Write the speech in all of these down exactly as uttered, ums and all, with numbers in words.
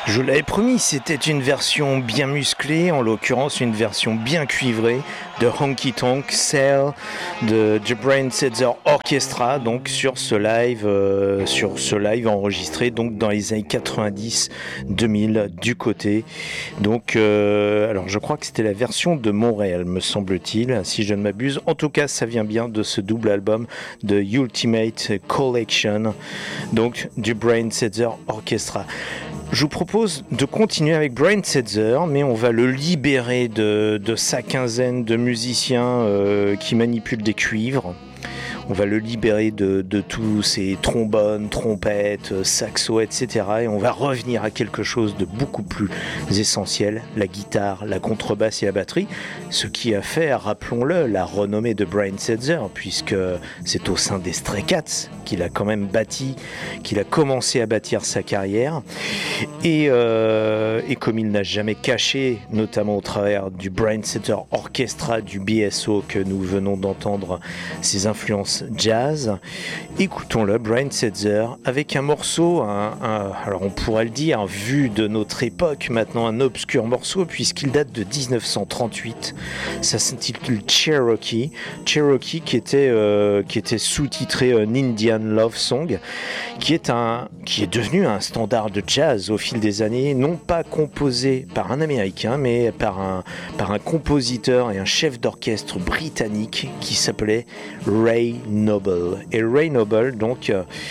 Je l'avais promis, c'était une version bien musclée, en l'occurrence une version bien cuivrée de Honky Tonk Cell de The Brian Setzer Orchestra, donc sur ce live, euh, sur ce live enregistré donc dans les années quatre-vingt-dix deux mille du côté. Donc, euh, alors je crois que c'était la version de Montréal, me semble-t-il, si je ne m'abuse. En tout cas, ça vient bien de ce double album de Ultimate Collection, donc du Brian Setzer Orchestra. Je vous propose de continuer avec Brian Setzer, mais on va le libérer de, de sa quinzaine de musiciens euh, qui manipulent des cuivres. On va le libérer de, de tous ces trombones, trompettes, saxos, et cetera. Et on va revenir à quelque chose de beaucoup plus essentiel, la guitare, la contrebasse et la batterie. Ce qui a fait, rappelons-le, la renommée de Brian Setzer, puisque c'est au sein des Stray Cats qu'il a quand même bâti, qu'il a commencé à bâtir sa carrière. Et, euh, et comme il n'a jamais caché, notamment au travers du Brian Setzer Orchestra, du B S O que nous venons d'entendre, ses influences jazz, écoutons-le, Brian Setzer, avec un morceau, un, un, alors on pourrait le dire, vu de notre époque, maintenant un obscur morceau, puisqu'il date de dix-neuf cent trente-huit. Ça s'intitule Cherokee, Cherokee qui était, euh, qui était sous-titré euh, Indian Love Song, qui est, un, qui est devenu un standard de jazz au fil des années, non pas composé par un Américain, mais par un, par un compositeur et un chef d'orchestre britannique qui s'appelait Ray Noble. Et Ray Noble donc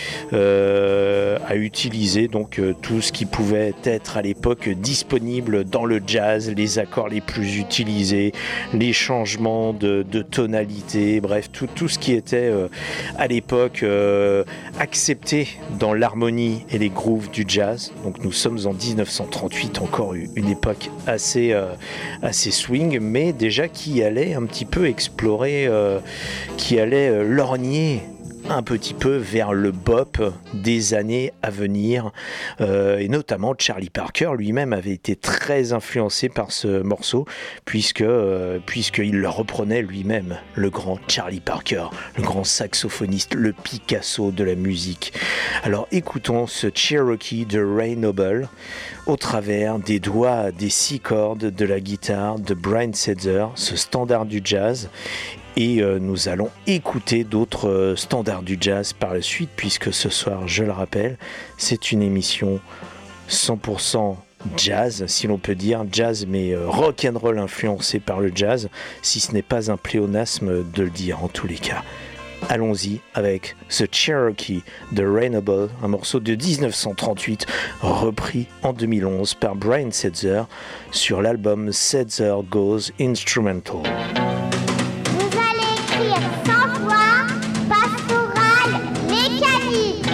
euh, a utilisé donc euh, tout ce qui pouvait être à l'époque disponible dans le jazz, les accords les plus utilisés, les changements de, de tonalité, bref tout, tout ce qui était euh, à l'époque euh, accepté dans l'harmonie et les grooves du jazz. Donc nous sommes en dix-neuf cent trente-huit, encore une époque assez, euh, assez swing, mais déjà qui allait un petit peu explorer, euh, qui allait euh, lorgner un petit peu vers le bop des années à venir, euh, et notamment Charlie Parker lui-même avait été très influencé par ce morceau, puisque euh, puisqu'il le reprenait lui-même, le grand Charlie Parker, le grand saxophoniste, le Picasso de la musique. Alors écoutons ce Cherokee de Ray Noble au travers des doigts des six cordes de la guitare de Brian Setzer, ce standard du jazz. Et euh, nous allons écouter d'autres euh, standards du jazz par la suite, puisque ce soir, je le rappelle, c'est une émission cent pour cent jazz, si l'on peut dire, jazz mais euh, rock and roll influencé par le jazz, si ce n'est pas un pléonasme de le dire en tous les cas. Allons-y avec ce Cherokee de Ray Noble, un morceau de dix-neuf cent trente-huit repris en deux mille onze par Brian Setzer sur l'album Setzer Goes Instrumental.